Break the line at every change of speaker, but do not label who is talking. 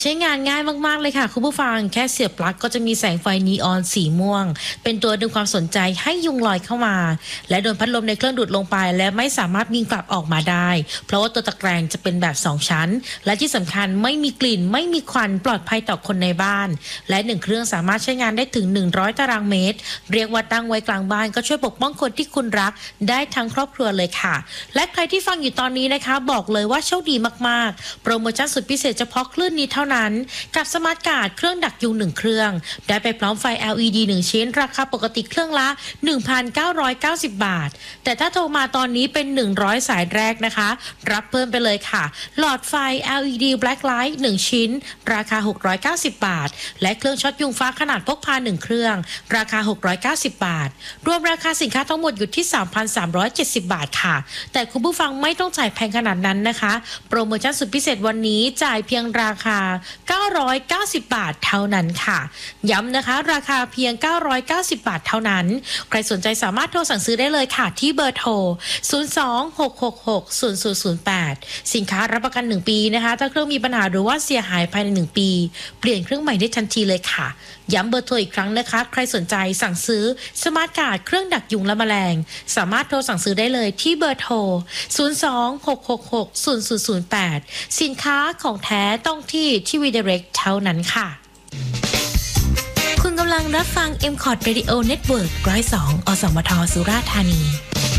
ใช้งานง่ายมากๆเลยค่ะคุณผู้ฟังแค่เสียบปลั๊กก็จะมีแสงไฟนีออนสีม่วงเป็นตัวดึงความสนใจให้ยุงลอยเข้ามาและโดนพัดลมในเครื่องดูดลงไปและไม่สามารถวิ่งกลับออกมาได้เพราะว่าตัวตะแกรงจะเป็นแบบ2ชั้นและที่สำคัญไม่มีกลิ่นไม่มีควันปลอดภัยต่อคนในบ้านและ1เครื่องสามารถใช้งานได้ถึง100ตารางเมตรเรียกว่าตั้งไว้กลางบ้านก็ช่วยปกป้องคนที่คุณรักได้ทั้งครอบครัวเลยค่ะและใครที่ฟังอยู่ตอนนี้นะคะบอกเลยว่าโชคดีมากๆโปรโมชั่นสุดพิเศษเฉพาะคลื่นนี้เท่านั้นกับสมาร์ทการ์ดเครื่องดักยุง1เครื่องได้ไปพร้อมไฟ LED 1ชิ้นราคาปกติเครื่องละ 1,990 บาทแต่ถ้าโทรมาตอนนี้เป็น100สายแรกนะคะรับเพิ่มไปเลยค่ะหลอดไฟ LED Black Light 1ชิ้นราคา690บาทและเครื่องช็อตยุงฟ้าขนาดพกพา1เครื่องราคา690บาทรวมราคาสินค้าทั้งหมดอยู่ที่ 3,370 บาทค่ะแต่คุณผู้ฟังไม่ต้องจ่ายแพงขนาดนั้นนะคะโปรโมชั่นสุดพิเศษวันนี้จ่ายเพียงราคา990 บาทเท่านั้นค่ะย้ำนะคะราคาเพียง990 บาทเท่านั้นใครสนใจสามารถโทรสั่งซื้อได้เลยค่ะที่เบอร์โทร026660008สินค้ารับประกัน1ปีนะคะถ้าเครื่องมีปัญหาหรือว่าเสียหายภายใน1ปีเปลี่ยนเครื่องใหม่ได้ทันทีเลยค่ะย้ำเบอร์โทรอีกครั้งนะคะใครสนใจสั่งซื้อสมาร์ทการ์ดเครื่องดักยุงและแมลงสามารถโทรสั่งซื้อได้เลยที่เบอร์โทร026660008สินค้าของแท้ต้องที่ทีวี Direct เท่านั้นค่ะคุณกำลังรับฟัง MCOT Radio Network 102 อสมท สุราษฎร์ธานี